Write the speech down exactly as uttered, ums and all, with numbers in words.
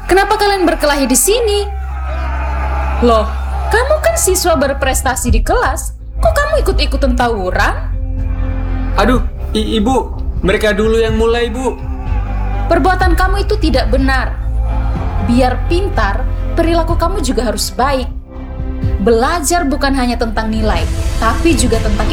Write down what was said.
Kenapa kalian berkelahi di sini? Loh, kamu kan siswa berprestasi di kelas. Kok kamu ikut-ikutan tawuran? Aduh, i- ibu, mereka dulu yang mulai, Bu. Perbuatan kamu itu tidak benar. Biar pintar, perilaku kamu juga harus baik. Belajar bukan hanya tentang nilai, tapi juga tentang